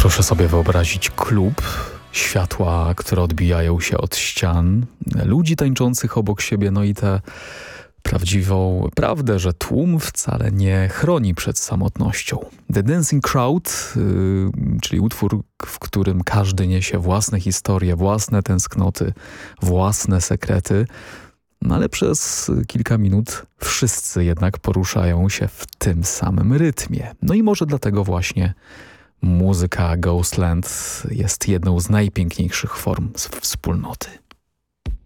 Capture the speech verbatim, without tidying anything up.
Proszę sobie wyobrazić klub, światła, które odbijają się od ścian, ludzi tańczących obok siebie, no i tę prawdziwą prawdę, że tłum wcale nie chroni przed samotnością. The Dancing Crowd, yy, czyli utwór, w którym każdy niesie własne historie, własne tęsknoty, własne sekrety, no ale przez kilka minut wszyscy jednak poruszają się w tym samym rytmie. No i może dlatego właśnie muzyka Ghostland jest jedną z najpiękniejszych form wspólnoty.